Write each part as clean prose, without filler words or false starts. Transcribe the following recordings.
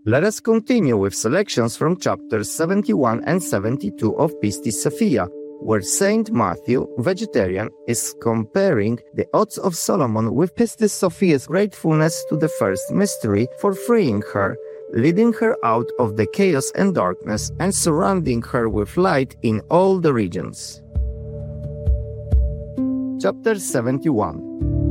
Let us continue with selections from chapters 71 and 72 of Pistis Sophia, where Saint Matthew, vegetarian, is comparing the odes of Solomon with Pistis Sophia's gratefulness to the first mystery for freeing her, leading her out of the chaos and darkness, and surrounding her with light in all the regions. Chapter 71.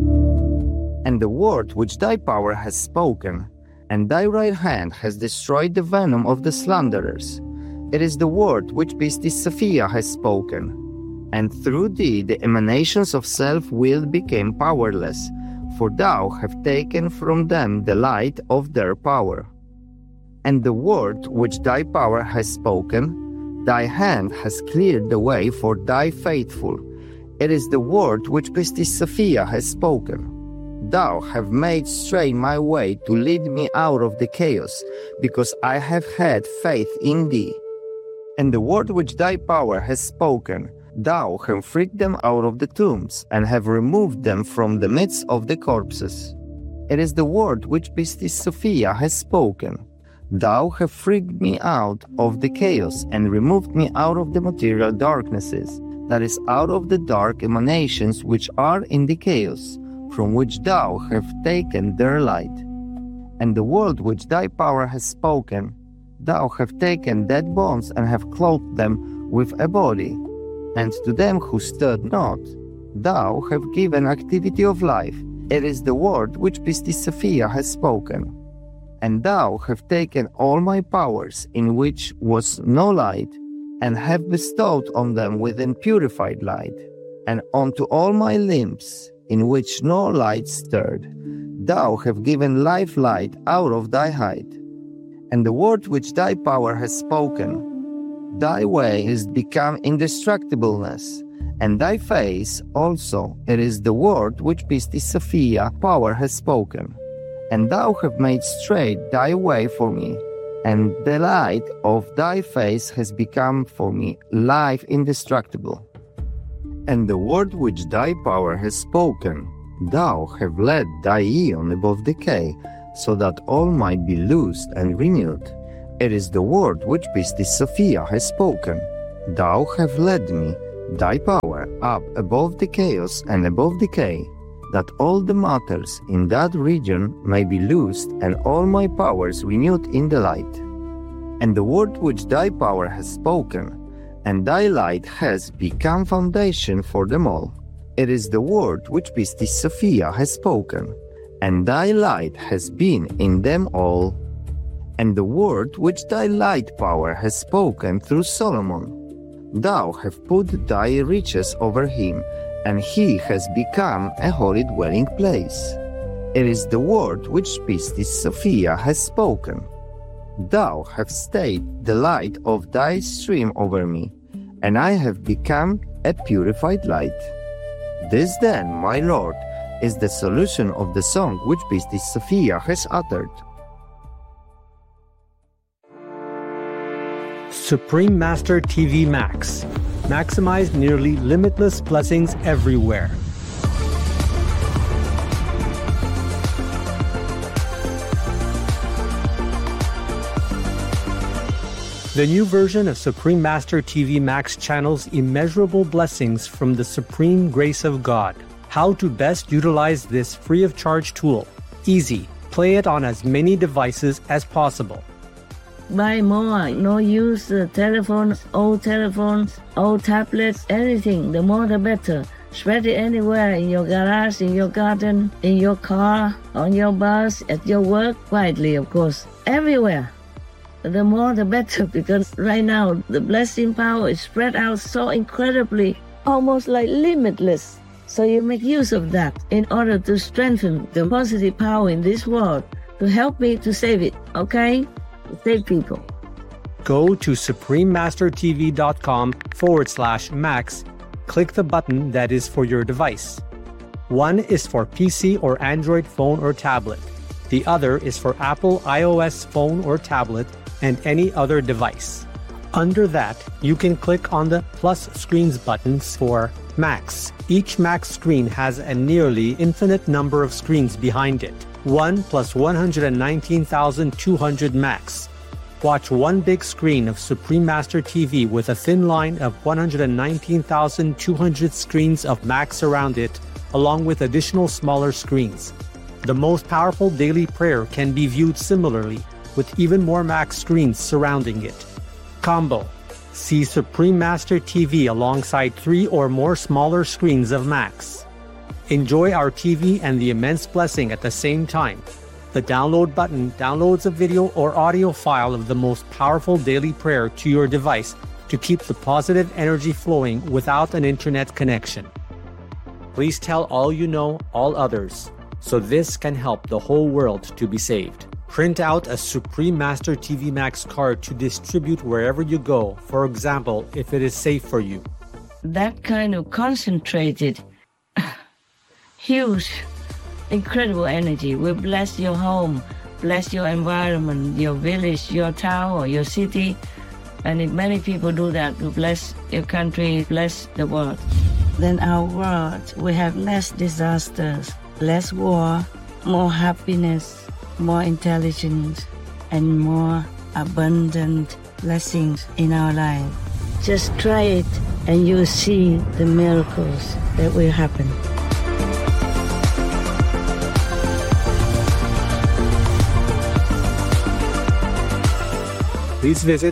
And the word which thy power has spoken, and thy right hand has destroyed the venom of the slanderers. It is the word which Pistis Sophia has spoken. And through thee the emanations of self-will became powerless, for thou hast taken from them the light of their power. And the word which thy power has spoken, thy hand has cleared the way for thy faithful. It is the word which Pistis Sophia has spoken. Thou have made straight my way to lead me out of the chaos, because I have had faith in thee. And the word which thy power has spoken, thou have freed them out of the tombs, and have removed them from the midst of the corpses. It is the word which Pistis Sophia has spoken. Thou have freed me out of the chaos, and removed me out of the material darknesses, that is, out of the dark emanations which are in the chaos, from which thou have taken their light. And the word which thy power has spoken, thou have taken dead bones and have clothed them with a body. And to them who stood not, thou have given activity of life. It is the word which Pistis Sophia has spoken. And thou have taken all my powers, in which was no light, and have bestowed on them within purified light, and unto all my limbs, in which no light stirred, thou have given life light out of thy height. And the word which thy power has spoken, thy way is become indestructibleness, and thy face also, it is the word which Pistis Sophia power has spoken. And thou have made straight thy way for me, and the light of thy face has become for me life indestructible. And the word which thy power has spoken, thou have led thy eon above decay, so that all might be loosed and renewed. It is the word which Pistis Sophia has spoken. Thou have led me, thy power, up above the chaos and above decay, that all the matters in that region may be loosed and all my powers renewed in the light. And the word which thy power has spoken, and thy light has become foundation for them all. It is the word which Pistis Sophia has spoken, and thy light has been in them all. And the word which thy light power has spoken through Solomon, thou have put thy riches over him, and he has become a holy dwelling place. It is the word which Pistis Sophia has spoken. Thou have stayed the light of thy stream over me, and I have become a purified light. This then, my Lord, is the solution of the song which Pistis Sophia has uttered. Supreme Master TV Max. Maximize nearly limitless blessings everywhere. The new version of Supreme Master TV Max channels immeasurable blessings from the supreme grace of God. How to best utilize this free of charge tool. Easy. Play it on as many devices as possible. Buy more, no use telephones, old tablets, anything. The more the better. Spread it anywhere, in your garage, in your garden, in your car, on your bus, at your work, quietly of course, everywhere. The more the better, because right now the blessing power is spread out so incredibly, almost like limitless. So you make use of that in order to strengthen the positive power in this world, to help me to save it, okay? Save people. Go to suprememastertv.com/max. Click the button that is for your device. One is for PC or Android phone or tablet. The other is for Apple iOS phone or tablet and any other device. Under that, you can click on the plus screens buttons for Max. Each Max screen has a nearly infinite number of screens behind it. 1 plus 119,200 max. Watch one big screen of Supreme Master TV with a thin line of 119,200 screens of max around it, along with additional smaller screens. The most powerful daily prayer can be viewed similarly, with even more max screens surrounding it. Combo. See Supreme Master TV alongside 3 or more smaller screens of max. Enjoy our TV and the immense blessing at the same time. The download button downloads a video or audio file of the most powerful daily prayer to your device to keep the positive energy flowing without an internet connection. Please tell all you know, all others, so this can help the whole world to be saved. Print out a Supreme Master TV Max card to distribute wherever you go, for example, if it is safe for you. That kind of concentrated, huge, incredible energy will bless your home, bless your environment, your village, your town, or your city. And if many people do that, to bless your country, bless the world, then our world will have less disasters, less war, more happiness, more intelligence, and more abundant blessings in our life. Just try it and you'll see the miracles that will happen. Please visit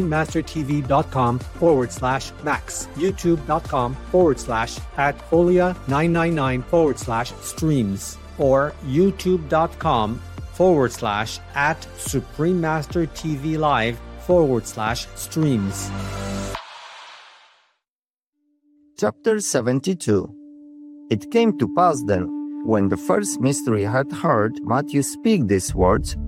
suprememastertv.com/max, youtube.com/@folia999/streams, or youtube.com/@suprememastertvlive/streams. Chapter 72. It came to pass then, when the first mystery had heard Matthew speak these words,